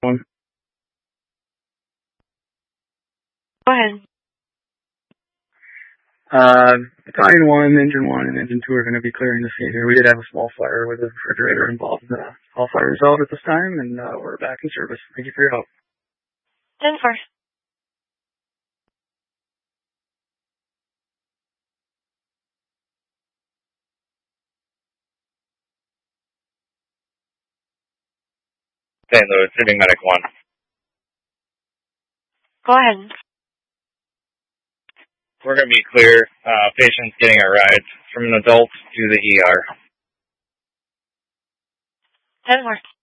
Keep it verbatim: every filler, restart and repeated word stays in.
One. Go ahead. Uh, Battalion one, Engine one, and Engine two are going to be clearing the scene here. We did have a small fire with a refrigerator involved. Uh, all fire resolved at this time, and uh, we're back in service. Thank you for your help. ten four. Saint Louis, Shooting Medic one. Go ahead. We're going to be clear. Uh, patient's getting a ride from an adult to the E R. ten four.